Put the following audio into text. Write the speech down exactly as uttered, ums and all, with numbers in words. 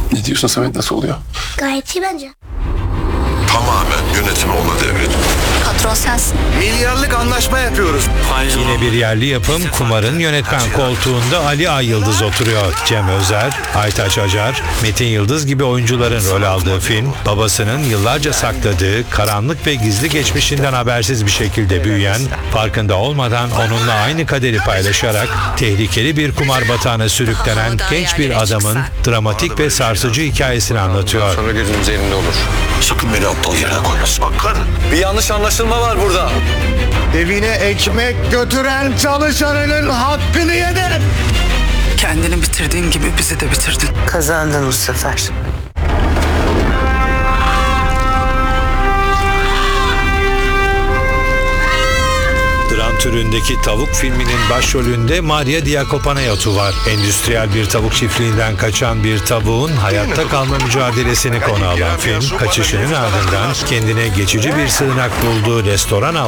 Ne diyorsun Samet, nasıl oluyor? Gayet iyi bence. Tamamen yönetimi ona devredin. Patron sensin. Milyarlık anlaşma yapıyoruz. Yine bir yerli yapım Kumar'ın yönetmen koltuğunda Ali Ay Yıldız oturuyor. Cem Özer, Aytaç Acar, Metin Yıldız gibi oyuncuların rol aldığı film, babasının yıllarca sakladığı karanlık ve gizli geçmişinden habersiz bir şekilde büyüyen, farkında olmadan onunla aynı kaderi paylaşarak tehlikeli bir kumar batağına sürüklenen genç bir adamın dramatik ve sarsıcı hikayesini anlatıyor. Sonra gözünüz elinde olur. Sakın beni aptal yerine koyma. Sakın. Bir yanlış anlaşılma var burada. Evine ekmek götüren çalışanının hakkını yedin. Kendini bitirdiğin gibi bizi de bitirdin. Kazandın bu sefer. Dram türündeki tavuk filminin başrolünde Maria Diakopanayottu var. Endüstriyel bir tavuk çiftliğinden kaçan bir tavuğun hayatta kalma mücadelesini konu alan film, kaçışının ardından kendine geçici bir sığınak bulduğu restoran